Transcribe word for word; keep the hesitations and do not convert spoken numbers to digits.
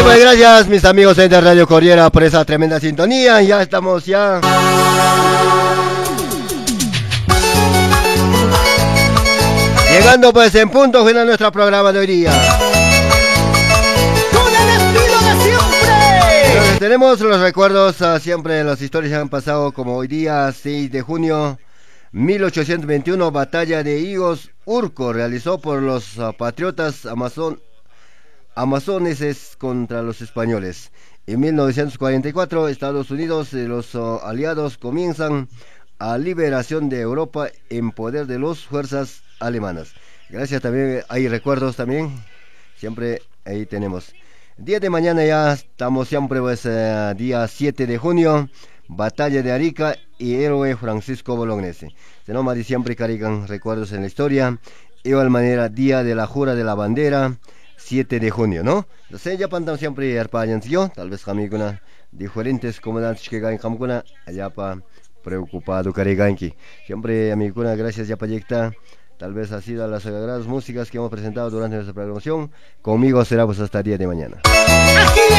pues gracias mis amigos de Radio Corriera por esa tremenda sintonía. Ya estamos ya. Llegando pues en punto final nuestro programa de hoy día. Con el estilo de siempre. Entonces, tenemos los recuerdos uh, siempre, las historias que han pasado, como hoy día seis de junio mil ochocientos veintiuno, batalla de Higos Urco realizó por los uh, patriotas amazon, amazoneses contra los españoles. En mil novecientos cuarenta y cuatro Estados Unidos y los uh, aliados comienzan a liberación de Europa en poder de las fuerzas alemanas. Gracias, también hay recuerdos también, siempre ahí tenemos. Día de mañana ya estamos siempre pues uh, día siete de junio, batalla de Arica y héroe Francisco Bolognese. Se nomás de siempre cargan recuerdos en la historia. Igual manera, día de la jura de la bandera, siete de junio, ¿no? Entonces ya pantan siempre arpayan yo, tal vez camiguna diferentes comandantes que ganan camguna allá pa preocupado cariganki. Siempre amiguna, gracias ya payecta. Tal vez ha sido las sagradas músicas que hemos presentado durante nuestra programación. Conmigo será pues hasta el día de mañana. Aquí